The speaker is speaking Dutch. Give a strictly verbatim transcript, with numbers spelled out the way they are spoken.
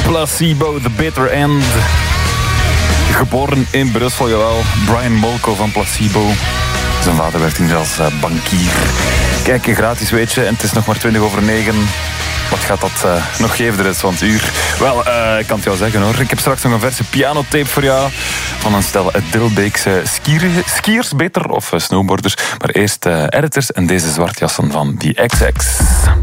Placebo, The Bitter End. Geboren in Brussel, jawel. Brian Molko van Placebo. Zijn vader werkt hier als uh, bankier. Kijk, gratis weet je, en het is nog maar twintig over negen. Wat gaat dat uh, nog geven de rest van het uur? Wel, uh, ik kan het jou zeggen hoor. Ik heb straks nog een verse pianotape voor jou. Van een stel Dilbeekse skier, skiers, beter, of uh, snowboarders. Maar eerst uh, editors en deze zwartjassen van The X X.